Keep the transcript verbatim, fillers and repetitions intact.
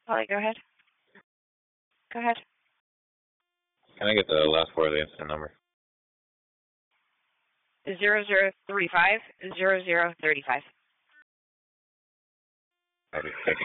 Holly, go ahead. Go ahead. Can I get the last four of the incident number? Zero zero three five zero zero thirty five. Thank you.